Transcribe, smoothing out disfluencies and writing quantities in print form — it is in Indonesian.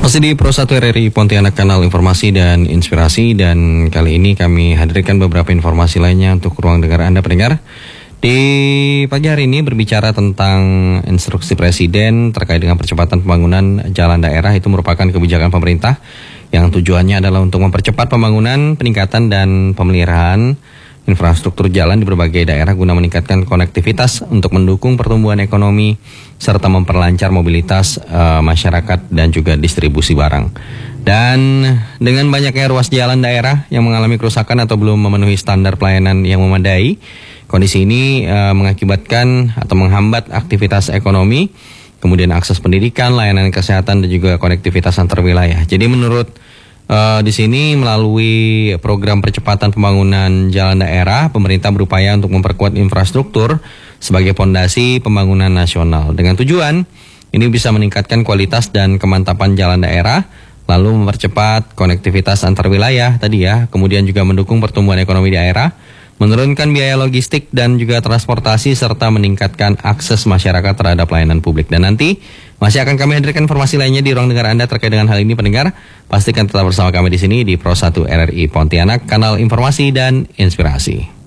Masih di Pro 1 RRI Pontianak, kanal informasi dan inspirasi, dan kali ini kami hadirkan beberapa informasi lainnya untuk ruang dengar Anda pendengar. Di pagi hari ini berbicara tentang instruksi Presiden terkait dengan percepatan pembangunan jalan daerah. Itu merupakan kebijakan pemerintah yang tujuannya adalah untuk mempercepat pembangunan, peningkatan dan pemeliharaan infrastruktur jalan di berbagai daerah guna meningkatkan konektivitas untuk mendukung pertumbuhan ekonomi serta memperlancar mobilitas masyarakat dan juga distribusi barang. Dan dengan banyaknya ruas jalan daerah yang mengalami kerusakan atau belum memenuhi standar pelayanan yang memadai, kondisi ini mengakibatkan atau menghambat aktivitas ekonomi, kemudian akses pendidikan, layanan kesehatan dan juga konektivitas antar wilayah. Jadi menurut di sini melalui program percepatan pembangunan jalan daerah, pemerintah berupaya untuk memperkuat infrastruktur sebagai fondasi pembangunan nasional. Dengan tujuan ini bisa meningkatkan kualitas dan kemantapan jalan daerah, lalu mempercepat konektivitas antar wilayah tadi ya, kemudian juga mendukung pertumbuhan ekonomi daerah, menurunkan biaya logistik dan juga transportasi, serta meningkatkan akses masyarakat terhadap layanan publik. Dan nanti masih akan kami hadirkan informasi lainnya di ruang dengar Anda terkait dengan hal ini pendengar. Pastikan tetap bersama kami di sini di Pro 1 RRI Pontianak, kanal informasi dan inspirasi.